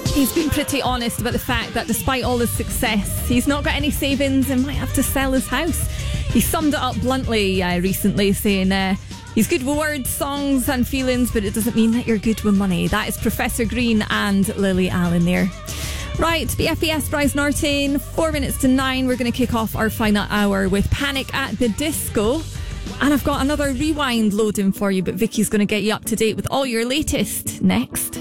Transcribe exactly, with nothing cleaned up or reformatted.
He's been pretty honest about the fact that despite all his success, he's not got any savings and might have to sell his house. He summed it up bluntly uh, recently, saying uh, he's good with words, songs and feelings, but it doesn't mean that you're good with money. That is Professor Green and Lily Allen there. Right, B F B S, Bryce Norton, four minutes to nine. We're going to kick off our final hour with Panic at the Disco. And I've got another rewind loading for you, but Vicky's going to get you up to date with all your latest next.